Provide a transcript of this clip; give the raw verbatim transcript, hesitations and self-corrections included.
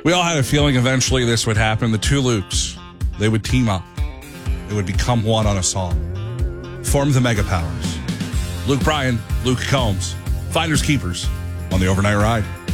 We all had a feeling eventually this would happen. The two Lukes, they would team up. They would become one on a song. Form the Mega Powers. Luke Bryan, Luke Combs. Finders Keepers on the Overnight Ride.